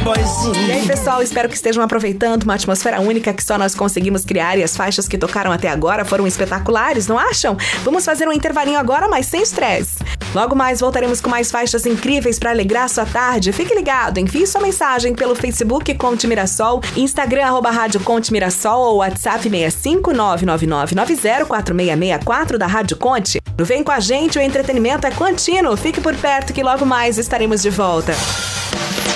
E aí, pessoal, espero que estejam aproveitando uma atmosfera única que só nós conseguimos criar, e as faixas que tocaram até agora foram espetaculares, não acham? Vamos fazer um intervalinho agora, mas sem estresse. Logo mais voltaremos com mais faixas incríveis para alegrar sua tarde. Fique ligado, envie sua mensagem pelo Facebook Conte Mirassol, Instagram @Rádio Conte Mirassol ou WhatsApp 65999904664 da Rádio Conte. No Vem com a gente, o entretenimento é contínuo. Fique por perto que logo mais estaremos de volta.